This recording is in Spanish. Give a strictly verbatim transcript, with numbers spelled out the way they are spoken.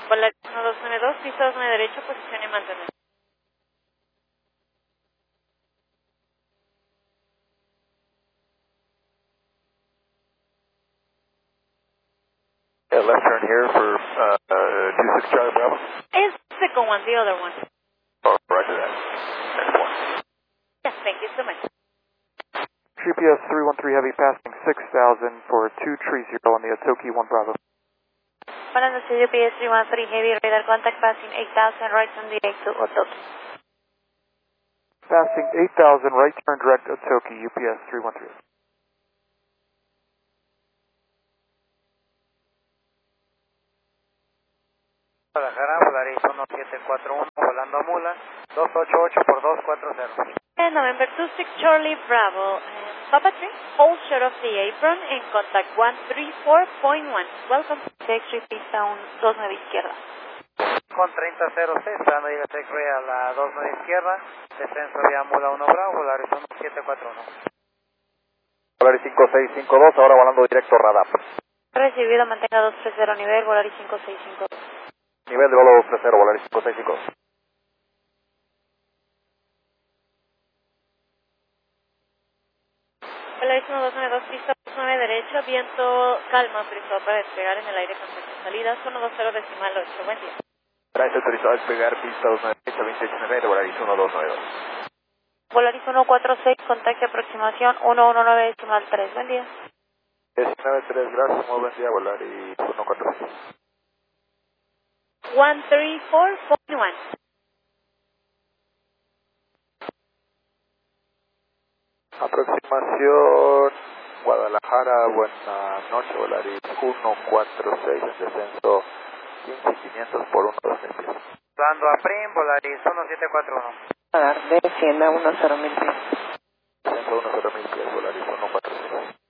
Volaris uno dos nueve dos, pista dos nueve derecho, posición y mantener. Yeah, left turn here for uh, uh, two six Charlie Bravo. It's the second one, the other one. Oh, roger that. Next one. Yes, thank you so much. G P S three one three Heavy passing six thousand for two three zero on the Atoki one Bravo. Buenas noches, G P S three one three Heavy, radar contact passing eight thousand, right turn direct to Otoki. Passing eight thousand, right turn direct Otoki, U P S three one three. Guadalajara, Volaris uno siete cuatro uno, volando a Mula, dos ocho ocho por dos cuatro cero. And November two six Charlie Bravo, and Papa three, hold short of the apron and contact one three four point one. Welcome to X-ray pista dos nueve izquierda. Con treinta cero seis, esperando llegar a X-ray a la dos nueve izquierda, descenso vía Mula uno Bravo, Volaris uno siete cuatro uno. Volaris cinco seis cinco dos, ahora volando directo radar. Recibido, mantenga dos tres cero nivel, Volaris cinco seis cinco dos. Nivel de vuelo dos tres cero, Volaris cinco seis cinco dos. Volaris uno dos nueve dos, pista dos nueve derecho, viento calma, autorizado para despegar en el aire con tres salidas, uno dos cero decimal ocho, buen día. Gracias, autorizado a despegar, pista dos nueve derecho, veintiocho nueve, Volaris uno dos nueve dos. Volaris uno cuatro seis, contacto aproximación uno uno nueve decimal tres, buen día. diecinueve tres, gracias, muy buen día, Volaris uno cuatro seis. one three four point one. Aproximación Guadalajara, buena noche, Volaris uno cuatro seis, en descenso quince quinientos por uno dos mil pies. Volando a Prim, Volaris uno siete cuatro uno. Descienda uno cero mil pies.